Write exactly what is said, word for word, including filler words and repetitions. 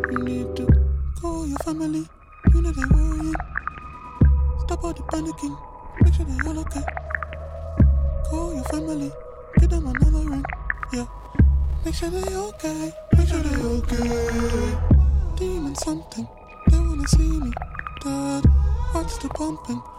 You need to call your family. You know they worrying. Stop all the panicking. Make sure they all okay. Call your family. Get them another ring. Yeah. Make sure they okay. Make sure they okay. Demon something. They wanna see me. Dad, heart's still pumping.